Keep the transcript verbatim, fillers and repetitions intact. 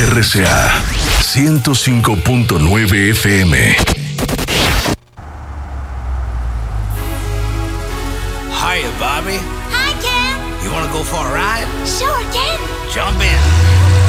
R C A ciento cinco punto nueve F M. Hiya, Bobby. Hi, Ken. You want to go for a ride? Sure, Ken. Jump in.